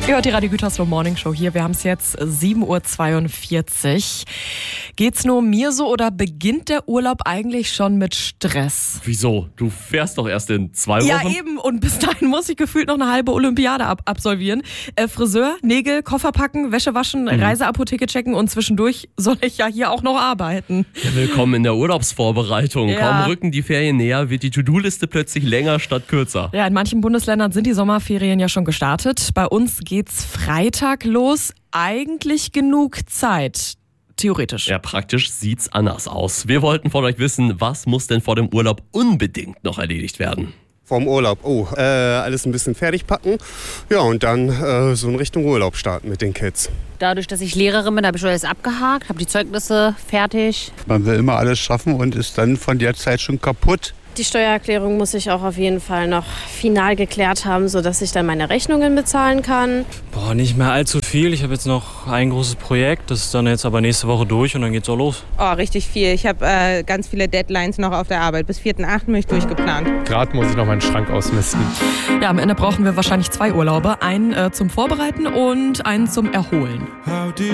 Ihr hört die Radio Gütersloh Morning Show hier. Wir haben es jetzt 7.42 Uhr. Geht's nur mir so oder beginnt der Urlaub eigentlich schon mit Stress? Wieso? Du fährst doch erst in 2 Wochen. Ja, eben. Und bis dahin muss ich gefühlt noch eine halbe Olympiade absolvieren. Friseur, Nägel, Koffer packen, Wäsche waschen, Reiseapotheke checken und zwischendurch soll ich ja hier auch noch arbeiten. Ja, willkommen in der Urlaubsvorbereitung. Ja. Kaum rücken die Ferien näher, wird die To-Do-Liste plötzlich länger statt kürzer. Ja, in manchen Bundesländern sind die Sommerferien ja schon gestartet. Bei uns geht's Freitag los. Eigentlich genug Zeit. Theoretisch. Ja, praktisch sieht's anders aus. Wir wollten von euch wissen, was muss denn vor dem Urlaub unbedingt noch erledigt werden? Vorm Urlaub, alles ein bisschen fertig packen. Ja, und dann so in Richtung Urlaub starten mit den Kids. Dadurch, dass ich Lehrerin bin, habe ich schon alles abgehakt, habe die Zeugnisse fertig. Man will immer alles schaffen und ist dann von der Zeit schon kaputt. Die Steuererklärung muss ich auch auf jeden Fall noch final geklärt haben, sodass ich dann meine Rechnungen bezahlen kann. Nicht mehr allzu viel. Ich habe jetzt noch ein großes Projekt, das ist dann jetzt aber nächste Woche durch und dann geht's auch los. Oh, richtig viel. Ich habe ganz viele Deadlines noch auf der Arbeit. Bis 4.8. bin ich durchgeplant. Gerade muss ich noch meinen Schrank ausmisten. Ja, am Ende brauchen wir wahrscheinlich 2 Urlaube. Einen zum Vorbereiten und einen zum Erholen.